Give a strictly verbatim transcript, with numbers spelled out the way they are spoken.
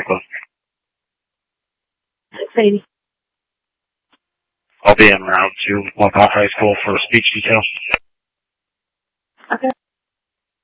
Franklin. Sadie. I'll be en route to Lockhart High School for a speech detail. Okay.